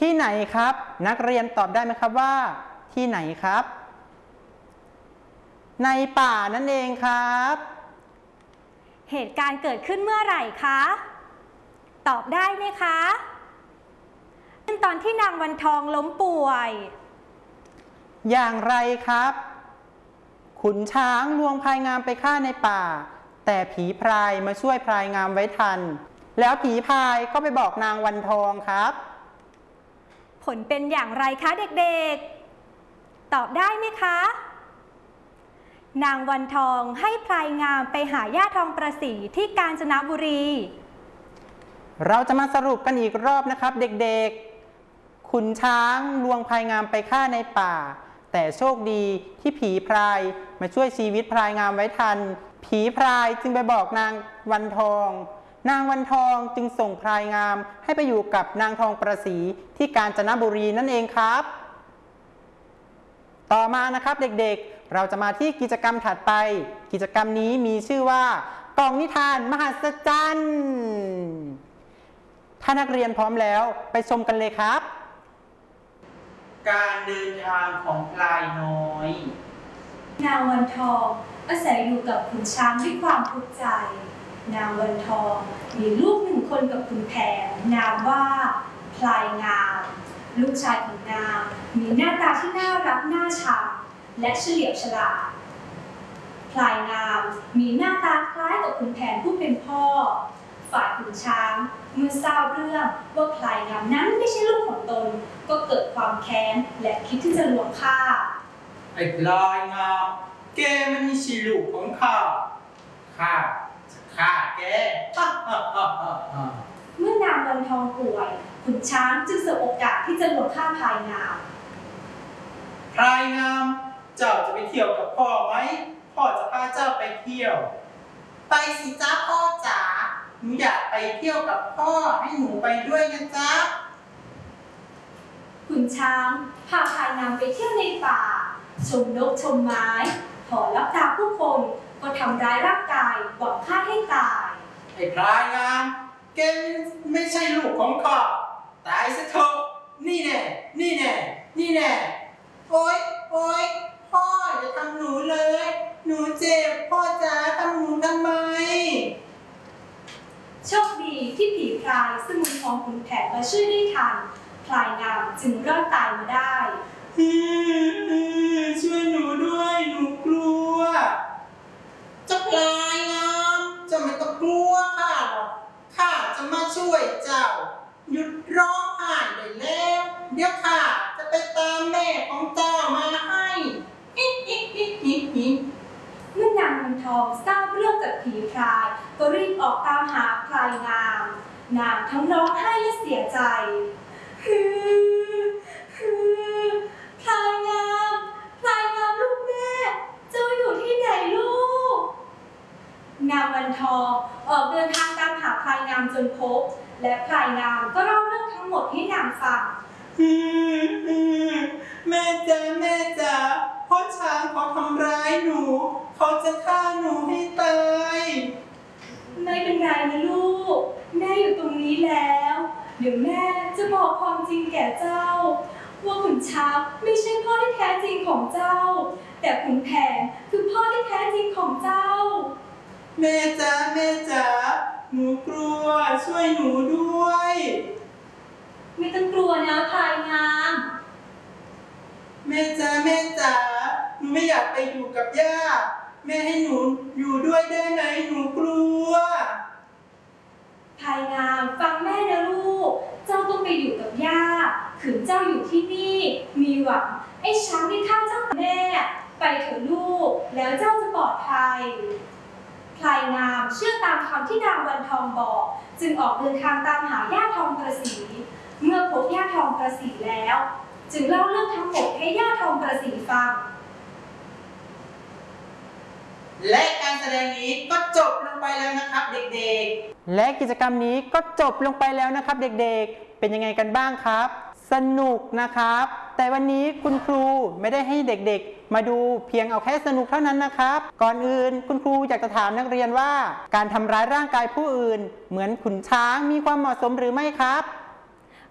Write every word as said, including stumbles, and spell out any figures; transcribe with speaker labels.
Speaker 1: ที่ไหนครับนักเรียนตอบได้ไหมครับว่าที่ไหนครับในป่านั่นเองครับ
Speaker 2: เหตุการณ์เกิดขึ้นเมื่อไหร่คะตอบได้ไหมคะเป็นตอนที่นางวันทองล้มป่วย
Speaker 1: อย่างไรครับขุนช้างลวงพลายงามไปฆ่าในป่าแต่ผีพรายมาช่วยพลายงามไว้ทันแล้วผีพรายก็ไปบอกนางวันทองครับ
Speaker 2: ผลเป็นอย่างไรคะเด็กๆตอบได้ไหมคะนางวันทองให้พลายงามไปหาย่าทองประศรีที่กาญจนบุรี
Speaker 1: เราจะมาสรุปกันอีกรอบนะครับเด็กๆขุนช้างลวงพลายงามไปฆ่าในป่าแต่โชคดีที่ผีพรายมาช่วยชีวิตพลายงามไว้ทันผีพรายจึงไปบอกนางวันทองนางวันทองจึงส่งพลายงามให้ไปอยู่กับนางทองประศรีที่กาญจนบุรีนั่นเองครับต่อมานะครับเด็กๆเราจะมาที่กิจกรรมถัดไปกิจกรรมนี้มีชื่อว่ากล่องนิทานมหัศจรรย์ถ้านักเรียนพร้อมแล้วไปชมกันเลยครับการเดินทางของพลายน้อย
Speaker 2: นางวันทองอาศัยอยู่กับขุนช้างด้วยความทุกข์ใจนางวันทองมีลูกหนึ่งคนกับขุนแผนนามว่าพลายงามลูกชายของนางมีหน้าตาที่น่ารักน่าชังและเฉลียวฉลาดพลายงามมีหน้าตาคล้ายกับขุนแผนผู้เป็นพ่อฝ่ายขุนช้างเมื่อทราบเรื่องว่าพลายงามนั้นไม่ใช่ลูกของตนก็เกิดความแค้นและคิดที่จะลวงฆ่า
Speaker 1: ไอ้พลายงามแกมันไม่ใช่ลูกของข้าข้าจะฆ่าแก
Speaker 2: เมื่อนางวันทองป่วยขุนช้างจึงเสบโอกาสที่จะลวงฆ่าพลายงาม
Speaker 1: พลายงามเจ้าจะไปเที่ยวกับพ่อไหมพ่อจะพาเจ้าไปเที่ยวไปสิจ้าพ่อจ๋าหนูอยากไปเที่ยวกับพ่อให้หนูไปด้วยนะจ๊ะ
Speaker 2: ขุนช้างพาพลายงามไปเที่ยวในป่าชมนกชมไม้ขอรับตาผู้คนก็ทำร้ายร่างกายหวังฆ่าให้ตาย
Speaker 1: ไอ้พลายงามแกไม่ใช่ลูกของข้าตายซะเถอะนี่แน่นี่แน่นี่แน่โอ๊ยโอ๊ยพ่ออย่าทำหนูเลยหนูเจ็บพ่อจ๋าทำหนูทำไม
Speaker 2: โชคดีที่ผีพรายซึ่งมุนทองขุนแผนมาช่วยได้ทันพลายงามจึงรอดตายมาได้
Speaker 1: ช่วยหนูด้วยหนูกลัวเจ้าพลายงามจะไม่ต้องกลัวข้าหรอกข้าจะมาช่วยเจ้าหยุดร้องไห้ได้แล้วเดี๋ยวข้าจะไปตามแม่ของเจ้ามาให้
Speaker 2: เมื่อนางวันทองทราบเรื่องจากผีพรายก็รีบออกตามหาพลายงามนางทั้งร้องไห้และเสียใจพลายงามพลายงามลูกแม่เจ้าอยู่ที่ไหนลูกนางวันทองออกเดินทางตามหาพลายงามจนพบและพลายงามก็เล่าเรื่องทั้งหมดให้นางฟัง
Speaker 1: แม่จ๋าแม่จ๋าพ่อช้างเขาทำร้ายหนูเขาจะฆ่าหนูให้ตาย
Speaker 2: ไม่เป็นไรนะลูกแม่อยู่ตรงนี้แล้วเดี๋ยวแม่จะบอกความจริงแก่เจ้าว่าขุนช้างไม่ใช่พ่อที่แท้จริงของเจ้าแต่ขุนแผนคือพ่อที่แท้จริงของเจ้า
Speaker 1: แม่จ๋าแม่จ๋าหนูกลัวช่วยหนูด้วย
Speaker 2: ไม่ต้องกลัวนะพลายงาม
Speaker 1: แม่จ๋าแม่จ๋าหนูไม่อยากไปอยู่กับย่าแม่ให้หนูอยู่ด้วยได้ไหมหนูกลัว
Speaker 2: พลายงามฟังแม่นะลูกเจ้าต้องไปอยู่กับย่าขืนเจ้าอยู่ที่นี่มีหวังไอ้ช้างที่ฆ่าเจ้าแม่ไปเถอะลูกแล้วเจ้าจะปลอดภัยพลายงามเชื่อตามคำที่นางวันทองบอกจึงออกเดินทางตามหาย่าทองประศรีเมื่อพบย่าทองประศรีแล้วจึงเล่าเรื่องทั้งหมดให้ย่าทองประศรีฟัง
Speaker 1: และการแสดงนี้ก็จบลงไปแล้วนะครับเด็กๆและกิจกรรมนี้ก็จบลงไปแล้วนะครับเด็กๆเป็นยังไงกันบ้างครับสนุกนะครับแต่วันนี้คุณครูไม่ได้ให้เด็กๆมาดูเพียงเอาแค่สนุกเท่านั้นนะครับก่อนอื่นคุณครูอยากจะถามนักเรียนว่าการทำร้ายร่างกายผู้อื่นเหมือนขุนช้างมีความเหมาะสมหรือไม่ครับ